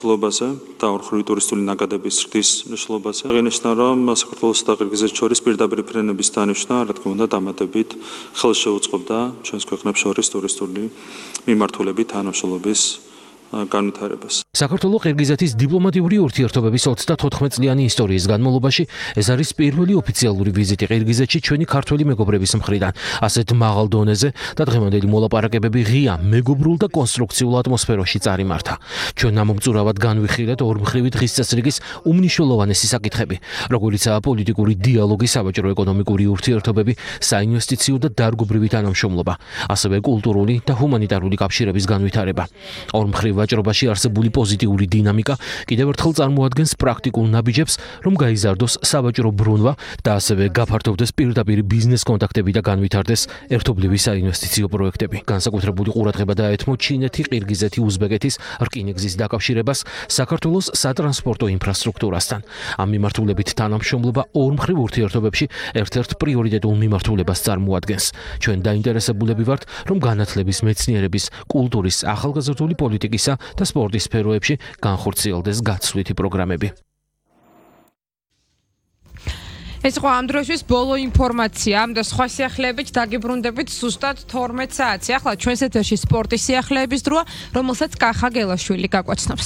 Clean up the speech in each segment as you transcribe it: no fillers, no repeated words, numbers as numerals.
Ლობაზე და ორხრივი ტურისტული ნაკადების ზრდის მნიშვნელობაზე. აღინიშნა, რომ საქართველოს და ყირგიზეთის შორის პირდაპირ ფრენების დანიშვნა, რა თქმა უნდა, დამატებით ხელს შეუწყობდა ჩვენს ქვეყნებს შორის ტურისტული მიმართულებით თანამშრომლობის განვითარებას. საქართველო-ყირგიზეთის დიპლომატიური ურთიერთობების 34 წლიანი ისტორიის განმავლობაში ეს არის პირველი ოფიციალური ვიზიტი ყირგიზეთში ჩვენი ქართველი მეგობრების მხრიდან. ასეთ მაღალ დონეზე და დღევანდელი მოლაპარაკებები ღია, მეგობრულ და კონსტრუქციულ ატმოსფეროში წარიმართა. ჩვენ ამომწურავად განვიხილეთ ორმხრივი დღის წესრიგის უმნიშვნელოვანესი საკითხები, როგორიცაა პოლიტიკური დიალოგი, საბაჭრო-ეკონომიკური ურთიერთობები, საინვესტიციო და დარგობრივი თანამშრომლობა, ასევე კულტურული და ჰუმანიტარული კავშირების განვითარება. ორმხრივ ვაჭრობაში არსებული პოზიტიური დინამიკა კიდევ ერთხელ წარმოადგენს პრაქტიკულ ნაბიჯებს, რომ გაიზარდოს საბაჭრო ბრუნვა და ასევე გაფართოვდეს პირდაპირ ბიზნეს კონტაქტები და განვითარდეს ერთობლივი საინვესტიციო პროექტები. განსაკუთრებული ყურადღება დაეთმო ჩინეთი, ყირგიზეთი, უზბეკეთის რკინიგზის დაკავშირებას საქართველოს სატრანსპორტო ინფრასტრუქტურასთან. ამ მიმართულებით თანამშრომლობა ორმხრივ ურთიერთობებში ერთ-ერთ პრიორიტეტულ მიმართულებას წარმოადგენს. ჩვენ დაინტერესებულები ვართ, რომ განათლების, მეცნიერების, კულტურის, ახალგაზრდული პოლიტიკისა და სპორტის სფეროებში განხორციელდეს გაცვლითი პროგრამები. ეს იყო ამ დროისთვის ბოლო ინფორმაცია და სხვა სიახლეებით დაგიბრუნდებით ზუსტად 12 საათზე. ახლა ჩვენს ეთერში სპორტის სიახლეების დროა, რომელსაც კახა გელაშვილი გაგვაცნობს.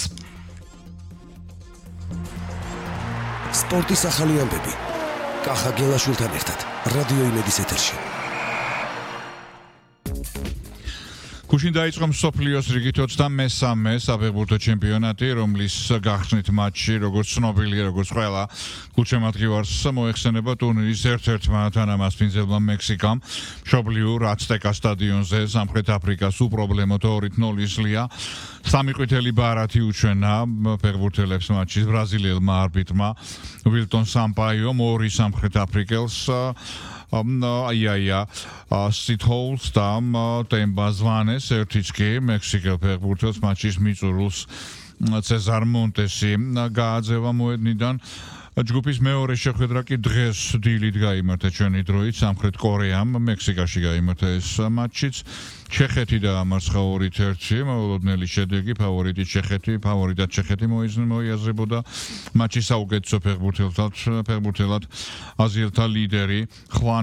სპორტის ახალი ამბები. კახა გელაშვილთან ერთად რადიო იმედის ეთერში. გუშინ დაიწყო მსოფლიოს რიგით 23-მე საფეხბურთო ჩემპიონატი, რომლის გახსნით მატჩი, როგორც ცნობილია, როგორც ყველა გულშემატკივარს მოეხსენება ტურნირის ერთ-ერთმა თანამასპინძელმა მექსიკამ, მშობლიურ აცტეკა სტადიონზე სამხრეთ აფრიკას უპრობლემო 2-0 ლია. 3 ყვითელი ბარათი უჩვენა ფეხბურთელებს მატჩის ბრაზილიელმა არბიტრმა ვილტონ სამპაიომ 2 სამხრეთ აფრიკელს სიტჰოულს და ტემბა ზვანეს ერთიც კი მექსიკელ ფეხბურთელს მატჩის მიწურულს ცეზარ მონტესი გააძევა მოედნიდან. ჯგუფის მეორე შეხვედრა კი დღეს დილით გაიმართა ჩვენი დროით სამხრეთ კორეამ მექსიკაში გაიმართა ეს მატჩიც. ჩეხეთი დაამარცხა 2-1, მოულოდნელი შედეგი, ფავორიტად ჩეხეთი მოიაზრებოდა მატჩის საუკეთესო ფეხბურთელად აზიელთა ლიდერი ხვან